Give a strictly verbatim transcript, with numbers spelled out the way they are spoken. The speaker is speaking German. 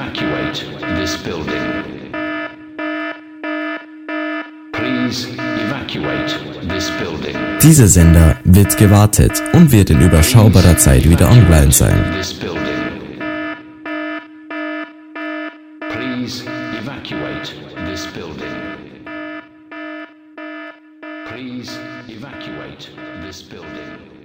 evacuate this building. Please evacuate this building. Dieser Sender wird gewartet und wird in überschaubarer Zeit wieder online sein. This building. Please evacuate this building. Please evacuate this building.